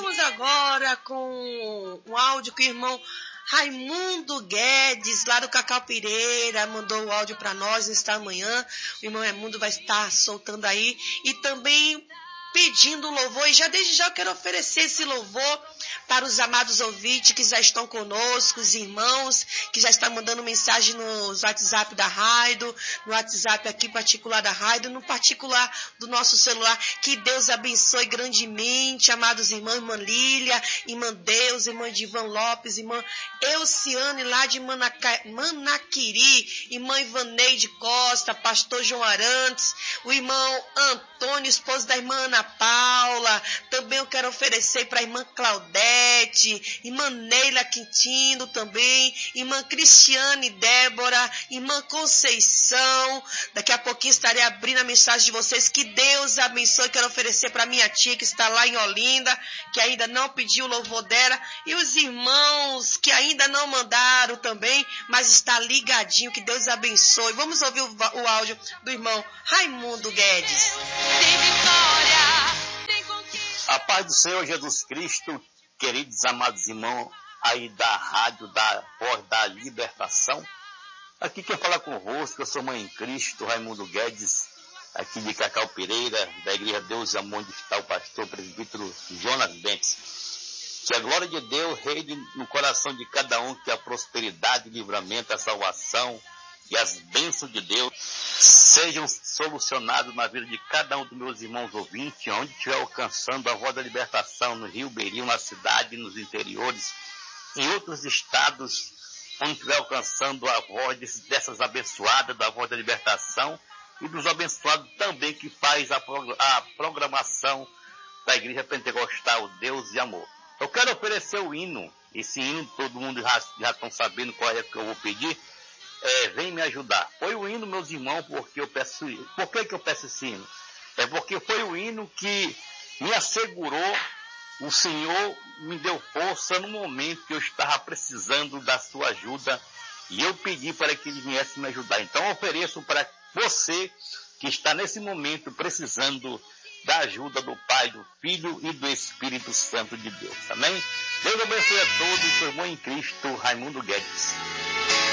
Vamos agora com um áudio que o irmão Raimundo Guedes, lá do Cacau Pireira, mandou o áudio para nós nesta manhã. O irmão Raimundo vai estar soltando aí e também pedindo louvor. E desde já eu quero oferecer esse louvor para os amados ouvintes que já estão conosco, os irmãos que já estão mandando mensagem no WhatsApp da rádio, no WhatsApp aqui particular da rádio, no particular do nosso celular. Que Deus abençoe grandemente, amados irmãos, irmã Lília, irmã Deus, irmã Divan Lopes, irmã Euciane lá de Manaquiri, irmã Ivaneide Costa, pastor João Arantes, o irmão Antônio, esposo da irmã Ana Paula. Também eu quero oferecer para a irmã Claudete, irmã Neila Quintino também, irmã Cristiane Débora, irmã Conceição. Daqui a pouquinho estarei abrindo a mensagem de vocês. Que Deus abençoe. Quero oferecer para minha tia que está lá em Olinda, que ainda não pediu o louvor dela, e os irmãos que ainda não mandaram também, mas está ligadinho. Que Deus abençoe. Vamos ouvir o áudio do irmão Raimundo Guedes. Tem vitória, tem conquista. A paz do Senhor Jesus Cristo, queridos amados irmãos aí da rádio da Voz da Libertação. Aqui quem fala convosco, eu sou mãe em Cristo, Raimundo Guedes, aqui de Cacau Pireira, da Igreja Deus e Amor, onde está o pastor presbítero Jonas Bentes. Que a glória de Deus reine no coração de cada um, que a prosperidade, o livramento, a salvação e as bênçãos de Deus sejam solucionados na vida de cada um dos meus irmãos ouvintes, onde estiver alcançando a voz da libertação, no Rio Beiril, na cidade, nos interiores, em outros estados, onde estiver alcançando a voz dessas abençoadas da voz da libertação e dos abençoados também que faz a programação da Igreja Pentecostal Deus e Amor. Eu quero oferecer o hino. Esse hino todo mundo já estão sabendo qual é que eu vou pedir. Vem me ajudar. Foi o hino, meus irmãos, porque eu peço. Por que eu peço esse hino? É porque foi o hino que me assegurou, o Senhor me deu força no momento que eu estava precisando da sua ajuda, e eu pedi para que ele viesse me ajudar. Então eu ofereço para você que está nesse momento precisando da ajuda do Pai, do Filho e do Espírito Santo de Deus. Amém? Deus abençoe a todos. Seu irmão em Cristo, Raimundo Guedes.